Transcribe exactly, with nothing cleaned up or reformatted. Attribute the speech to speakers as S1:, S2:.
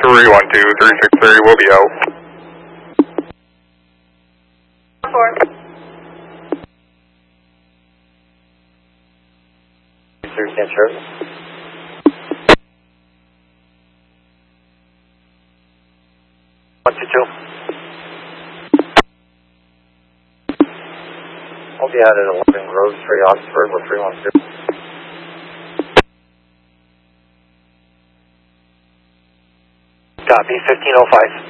S1: three one two, three six three, we'll be out.
S2: Four.
S3: Three, stand sure. One two two. I'll be out at eleven Grove Street, Oxford, with three one two. Copy, fifteen oh five.